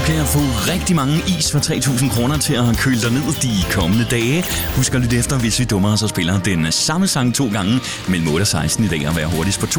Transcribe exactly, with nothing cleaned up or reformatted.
kan få rigtig mange is for tre tusind kroner til at køle dig ned de kommende dage. Husk at lytte efter, hvis vi dummer os og spiller den samme sang to gange mellem otte og seksten i dag og være hurtigst på to.